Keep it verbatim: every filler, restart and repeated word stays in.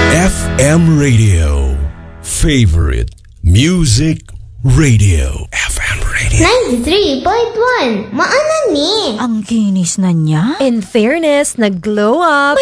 F M Radio. Favorite Music Radio. F M Radio. ninety-three point one. Maanan ni. Ang kinis na niya. In fairness, nag-glow up.